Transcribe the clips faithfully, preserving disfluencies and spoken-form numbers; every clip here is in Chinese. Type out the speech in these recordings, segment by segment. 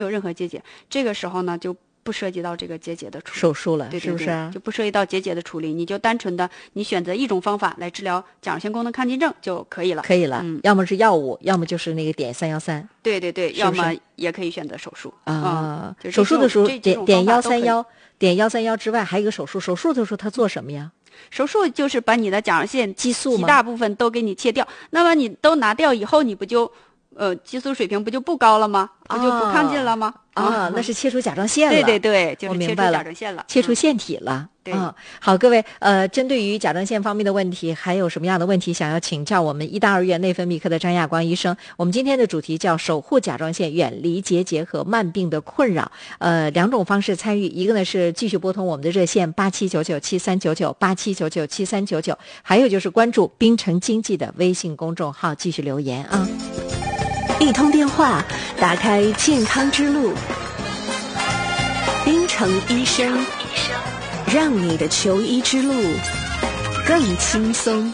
有任何结节，这个时候呢就不涉及到这个结节的处理手术了， 对对对， 是不是啊？ 就不涉及到结节的处理，你就单纯的你选择一种方法来治疗甲状腺功能亢进症就可以了。 可以了， 嗯， 要么是药物，要么就是那个碘三幺三。 对对对， 是不是要么也可以选择手术啊。 嗯、 手术的时候碘碘幺三幺，碘幺三幺之外还有一个手术，手术的时候他做什么呀？ 手术就是把你的甲状腺激素极大部分都给你切掉，那么你都拿掉以后，你不就呃激素水平不就不高了吗？不就不亢进了吗？ 啊，啊那是切除甲状腺了。 对对对，就是切除我明白了， 甲状腺了， 切除腺体了。 对啊，好，各位，呃，针对于甲状腺方面的问题，还有什么样的问题想要请教我们医大二院内分泌科的张亚光医生？我们今天的主题叫守护甲状腺，远离结节和慢病的困扰。呃，两种方式参与，一个呢是继续拨通我们的热线八七九九七三九九八七九九七三九九，还有就是关注滨城经济的微信公众号，继续留言啊。 一通电话，打开健康之路。滨城医生，让你的求医之路更轻松。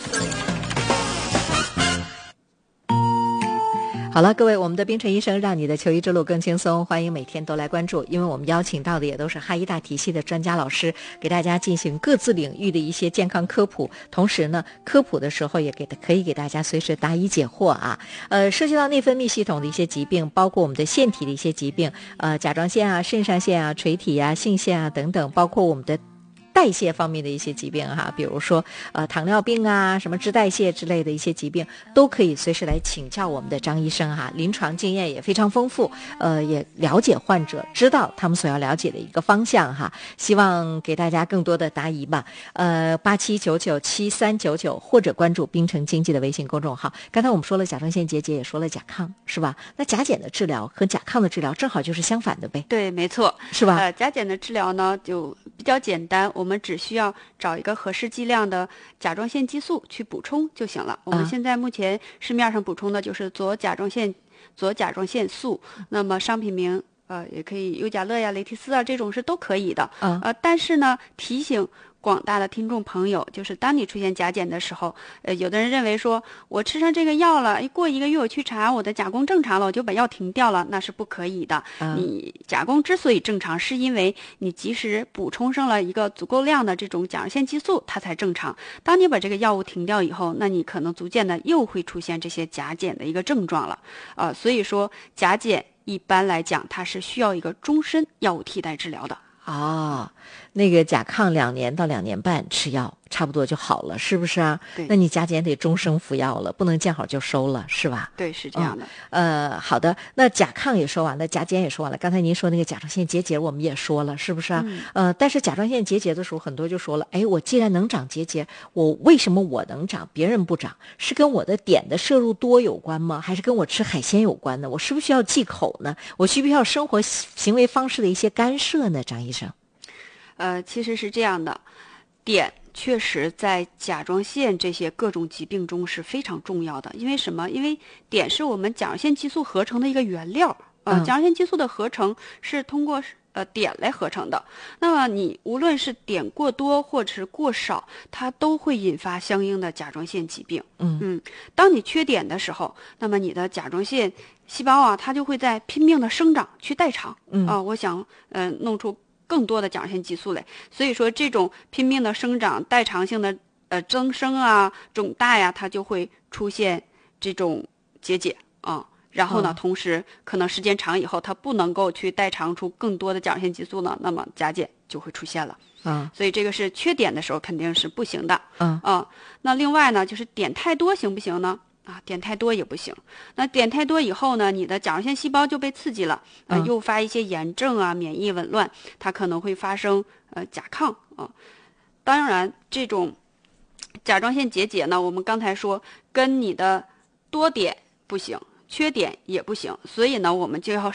好了，各位，我们的滨城医生让你的求医之路更轻松，欢迎每天都来关注，因为我们邀请到的也都是哈医大体系的专家老师，给大家进行各自领域的一些健康科普，同时呢，科普的时候也给可以给大家随时答疑解惑啊。呃，涉及到内分泌系统的一些疾病，包括我们的腺体的一些疾病，呃，甲状腺啊、肾上腺啊、垂体啊、性腺啊等等，包括我们的代谢方面的一些疾病哈，比如说呃糖尿病啊，什么脂代谢之类的一些疾病，都可以随时来请教我们的张医生哈，临床经验也非常丰富，呃，也了解患者，知道他们所要了解的一个方向哈，希望给大家更多的答疑吧。呃，八七九九七三九九或者关注滨城经济的微信公众号。刚才我们说了甲状腺结节，也说了甲亢，是吧？那甲减的治疗和甲亢的治疗正好就是相反的呗。 对，没错， 是吧？ 呃，甲减的治疗呢就比较简单，我们只需要找一个合适剂量的甲状腺激素去补充就行了。我们现在目前市面上补充的就是左甲状腺左甲状腺素，那么商品名呃也可以优甲乐呀、雷提斯啊，这种是都可以的。 嗯、 呃，但是呢，提醒广大的听众朋友，就是当你出现甲减的时候，呃，有的人认为说我吃上这个药了，一过一个月我去查我的甲功正常了，我就把药停掉了，那是不可以的。 嗯、 你甲功之所以正常，是因为你及时补充上了一个足够量的这种甲状腺激素，它才正常。当你把这个药物停掉以后，那你可能逐渐的又会出现这些甲减的一个症状了。呃，所以说甲减一般来讲，它是需要一个终身药物替代治疗的。 哦，那个甲亢两年到两年半吃药差不多就好了，是不是啊？ 对， 那你甲减得终生服药了，不能见好就收了，是吧？ 对，是这样的。 嗯、呃，好的，那甲亢也说完了，甲减也说完了。刚才您说那个甲状腺结节，我们也说了，是不是啊？ 嗯、 呃，但是甲状腺结节的时候，很多就说了，哎，我既然能长结节，我为什么我能长，别人不长？是跟我的碘的摄入多有关吗？还是跟我吃海鲜有关呢？我是不是需要忌口呢？我需不需要生活行为方式的一些干涉呢？张医生？ 呃，其实是这样的，碘确实在甲状腺这些各种疾病中是非常重要的。因为什么？因为碘是我们甲状腺激素合成的一个原料。呃， 嗯、 甲状腺激素的合成是通过呃碘来合成的。那么你无论是碘过多或者是过少，它都会引发相应的甲状腺疾病。 嗯嗯，当你缺碘的时候，那么你的甲状腺细胞啊，它就会在拼命的生长去代偿。 嗯啊、呃，我想嗯、呃、弄出更多的甲状腺激素来，所以说这种拼命的生长、代偿性的呃增生啊、肿大呀，它就会出现这种结节啊。然后呢， 哦、 同时可能时间长以后，它不能够去代偿出更多的甲状腺激素呢，那么甲减就会出现了。 啊， 所以这个是缺碘的时候肯定是不行的。 嗯啊，那另外呢，就是碘太多行不行呢？啊，碘太多也不行。那碘太多以后呢，你的甲状腺细胞就被刺激了，呃，诱发一些炎症啊、免疫紊乱，它可能会发生呃甲亢啊。当然，这种甲状腺结节呢，我们刚才说跟你的多碘不行，缺碘也不行，所以呢，我们就要